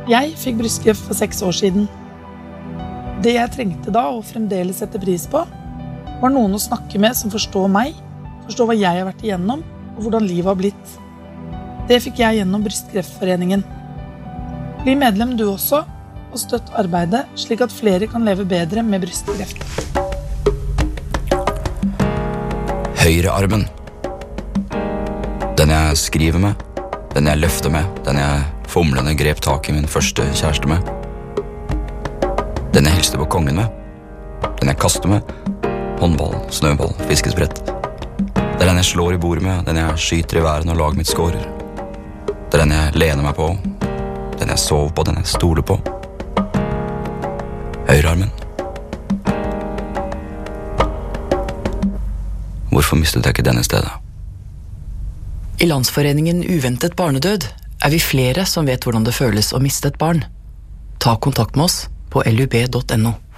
Jeg fikk brystkreft for 6 år siden. Det jeg trengte da, og fremdeles setter pris på, var noen å snakke med som forstår meg, forstår hva jeg har vært igjennom, og hvordan livet har blitt. Det fikk jeg gjennom Brystkreftforeningen. Bli medlem du også, og støtt arbeidet, slik at flere kan leve bedre med brystkreft. Høyrearmen. Den jeg skriver med, den jeg løfter med, den jeg fomlende grep tak i min første kjæreste med. Den jeg hilste på kongen med, den jeg kaster med, håndball, snøball, fiskesprett. Det er den jeg slår i bordet med, den jeg skyter i været når laget mitt skårer. Det er den jeg lener meg på, den jeg sover på, den jeg stoler på. Høyrearmen. Hvorfor mistet jeg ikke denne stedet? I Landsforeningen Uventet barnedød er vi flere som vet hvordan det føles å miste et barn. Ta kontakt med oss på lub.no.